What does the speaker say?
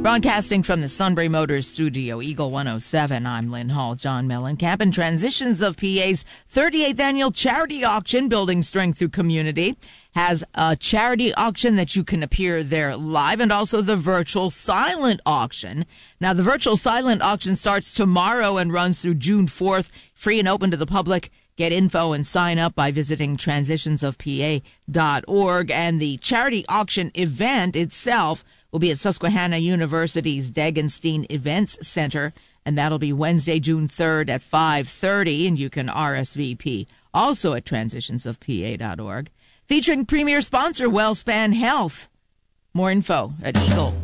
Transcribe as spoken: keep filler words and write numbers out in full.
Broadcasting from the Sunbury Motors Studio, Eagle one oh seven, I'm Lynn Hall. John Mellencamp. And Transitions of P A's thirty-eighth Annual Charity Auction, Building Strength Through Community, has a charity auction that you can appear there live, and also the virtual silent auction. Now, the virtual silent auction starts tomorrow and runs through June fourth, free and open to the public. Get info and sign up by visiting transitions of p a dot org. And the charity auction event itself will be at Susquehanna University's Degenstein Events Center, and that'll be Wednesday, June third at five thirty, and you can R S V P also at transitions of p a dot org. Featuring premier sponsor WellSpan Health. More info at eagle